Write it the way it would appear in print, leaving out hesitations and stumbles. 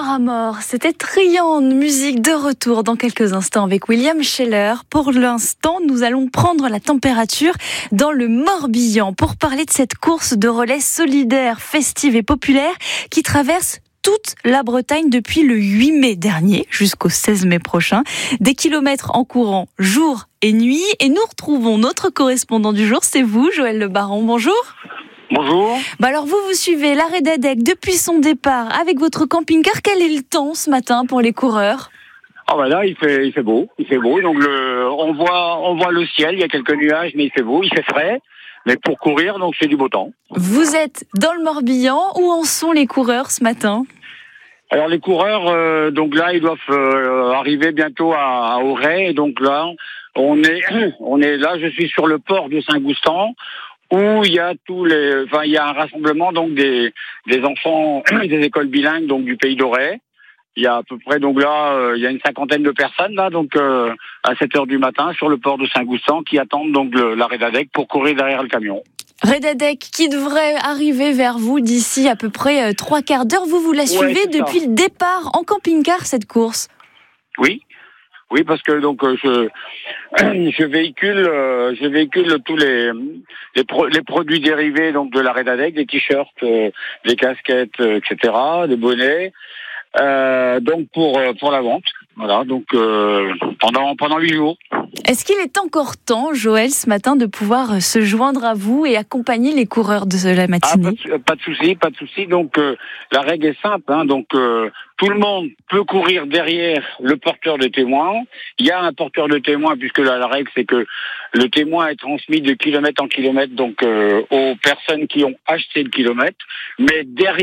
Paramore, c'était Triangle musique de retour dans quelques instants avec William Scheller. Pour l'instant, nous allons prendre la température dans le Morbihan pour parler de cette course de relais solidaire, festive et populaire qui traverse toute la Bretagne depuis le 8 mai dernier jusqu'au 16 mai prochain. Des kilomètres en courant jour et nuit. Et nous retrouvons notre correspondant du jour, c'est vous, Joël Le Baron. Bonjour. Bonjour. Alors vous suivez l'arrêt d'Adec depuis son départ avec votre camping-car. Quel est le temps ce matin pour les coureurs ? Là il fait beau, donc on voit le ciel, il y a quelques nuages mais il fait beau, il fait frais, mais pour courir donc c'est du beau temps. Vous êtes dans le Morbihan, où en sont les coureurs ce matin ? Alors les coureurs donc là ils doivent arriver bientôt à Auray, et donc là on est là, je suis sur le port de Saint-Goustan, où il y a il y a un rassemblement donc des enfants des écoles bilingues donc du pays d'Auray. Il y a à peu près donc là il y a une 50aine de personnes là donc à 7h du matin sur le port de Saint-Goustan qui attendent donc l'arrêt d'Adec pour courir derrière le camion. Redadec qui devrait arriver vers vous d'ici à peu près 3/4 d'heure. Vous la suivez depuis le départ en camping-car, cette course ? Oui, parce que donc je véhicule tous les produits dérivés donc de l'arrêt d'Adec, des t-shirts, des casquettes, etc., des bonnets, donc pour la vente. Voilà, donc pendant 8 jours. Est-ce qu'il est encore temps, Joël, ce matin, de pouvoir se joindre à vous et accompagner les coureurs de la matinée ? Pas de souci. Donc la règle est simple, donc tout le monde peut courir derrière le porteur de témoin. Il y a un porteur de témoin puisque la règle c'est que le témoin est transmis de kilomètre en kilomètre donc aux personnes qui ont acheté le kilomètre, mais derrière